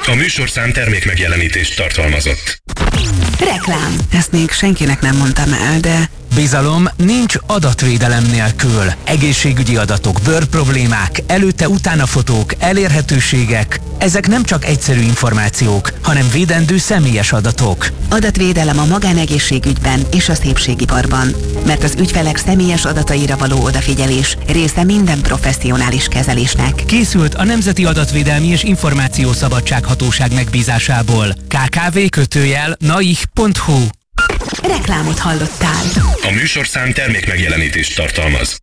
A műsorszám termékmegjelenítést tartalmazott. Reklám. Ezt még senkinek nem mondtam el, de... Bizalom nincs adatvédelem nélkül. Egészségügyi adatok, bőrproblémák, előtte-utána fotók, elérhetőségek. Ezek nem csak egyszerű információk, hanem védendő személyes adatok. Adatvédelem a magánegészségügyben és a szépségiparban. Mert az ügyfelek személyes adataira való odafigyelés része minden professzionális kezelésnek. Készült a Nemzeti Adatvédelmi és Információszabadsághatóság megbízásából. kkv.naih.hu. Reklámot hallottál. A műsorszám termékmegjelenítést tartalmaz.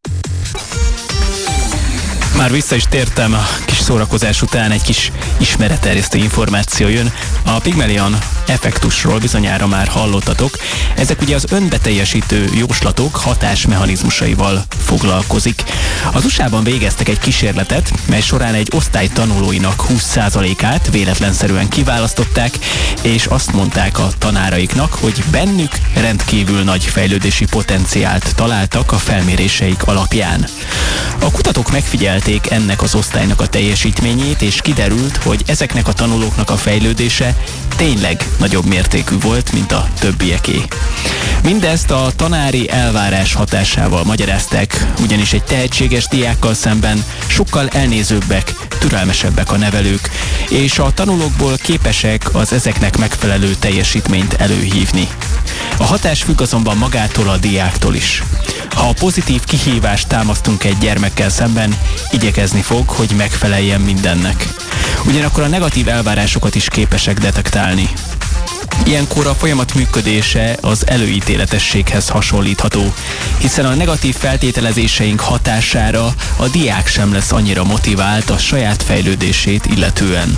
Már vissza is tértem a kis szórakozás után, egy kis ismeretterjesztő információ jön. A Pygmalion effektusról bizonyára már hallottatok. Ezek ugye az önbeteljesítő jóslatok hatásmechanizmusaival foglalkozik. Az USA-ban végeztek egy kísérletet, mely során egy osztály tanulóinak 20%-át véletlenszerűen kiválasztották, és azt mondták a tanáraiknak, hogy bennük rendkívül nagy fejlődési potenciált találtak a felméréseik alapján. A kutatók megfigyelték ennek az osztálynak a teljesítményét, és kiderült, hogy ezeknek a tanulóknak a fejlődése tényleg nagyobb mértékű volt, mint a többieké. Mindezt a tanári elvárás hatásával magyarázták, ugyanis egy tehetséges diákkal szemben sokkal elnézőbbek, türelmesebbek a nevelők, és a tanulókból képesek az ezeknek megfelelő teljesítményt előhívni. A hatás függ azonban magától a diáktól is. Ha a pozitív kihívást támasztunk egy gyermekkel szemben, igyekezni fog, hogy megfeleljen mindennek. Ugyanakkor a negatív elvárásokat is képesek detektálni. Ilyenkor a folyamat működése az előítéletességhez hasonlítható, hiszen a negatív feltételezéseink hatására a diák sem lesz annyira motivált a saját fejlődését illetően.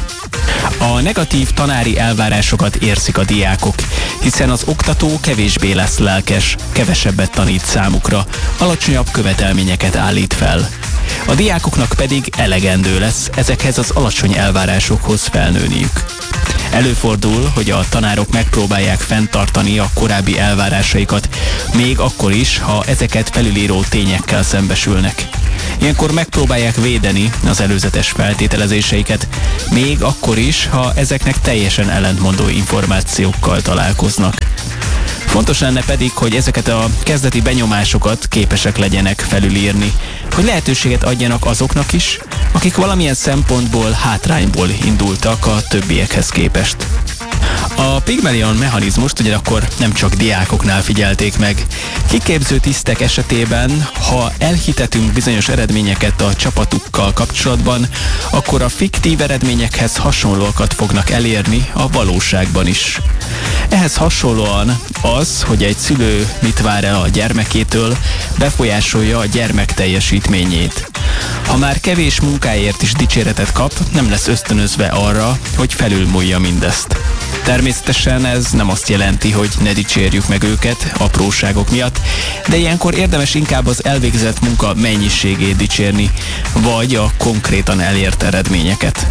A negatív tanári elvárásokat érzik a diákok, hiszen az oktató kevésbé lesz lelkes, kevesebbet tanít számukra, alacsonyabb követelményeket állít fel. A diákoknak pedig elegendő lesz ezekhez az alacsony elvárásokhoz felnőniük. Előfordul, hogy a tanárok megpróbálják fenntartani a korábbi elvárásaikat, még akkor is, ha ezeket felülíró tényekkel szembesülnek. Ilyenkor megpróbálják védeni az előzetes feltételezéseiket, még akkor is, ha ezeknek teljesen ellentmondó információkkal találkoznak. Fontos lenne pedig, hogy ezeket a kezdeti benyomásokat képesek legyenek felülírni, hogy lehetőséget adjanak azoknak is, akik valamilyen szempontból hátrányból indultak a többiekhez képest. A Pygmalion mechanizmust ugyanakkor nem csak diákoknál figyelték meg. Kiképző tisztek esetében, ha elhitetünk bizonyos eredményeket a csapatukkal kapcsolatban, akkor a fiktív eredményekhez hasonlóakat fognak elérni a valóságban is. Ehhez hasonlóan az, hogy egy szülő mit vár el a gyermekétől, befolyásolja a gyermek teljesítményét. Ha már kevés munkáért is dicséretet kap, nem lesz ösztönözve arra, hogy felülmúlja mindezt. Természetesen ez nem azt jelenti, hogy ne dicsérjük meg őket apróságok miatt, de ilyenkor érdemes inkább az elvégzett munka mennyiségét dicsérni, vagy a konkrétan elért eredményeket.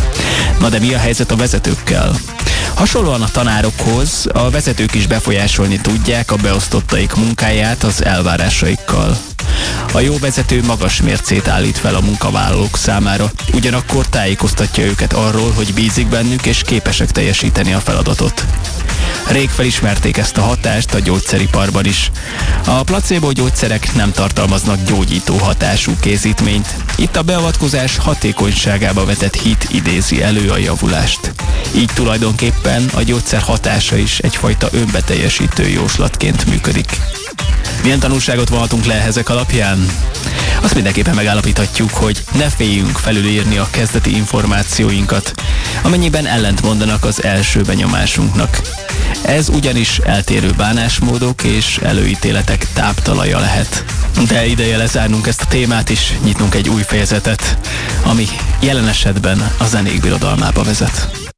Na de mi a helyzet a vezetőkkel? Hasonlóan a tanárokhoz, a vezetők is befolyásolni tudják a beosztottaik munkáját az elvárásaikkal. A jó vezető magas mércét állít fel a munkavállalók számára, ugyanakkor tájékoztatja őket arról, hogy bízik bennük és képesek teljesíteni a feladatot. Rég felismerték ezt a hatást a gyógyszeriparban is. A placebo gyógyszerek nem tartalmaznak gyógyító hatású készítményt. Itt a beavatkozás hatékonyságába vetett hit idézi elő a javulást. Így tulajdonképpen a gyógyszer hatása is egyfajta önbeteljesítő jóslatként működik. Milyen tanulságot vonhatunk le ezek alapján? Azt mindenképpen megállapíthatjuk, hogy ne féljünk felülírni a kezdeti információinkat, amennyiben ellentmondanak az első benyomásunknak. Ez ugyanis eltérő bánásmódok és előítéletek táptalaja lehet. De ideje lezárnunk ezt a témát és nyitnunk egy új fejezetet, ami jelen esetben a zenék birodalmába vezet.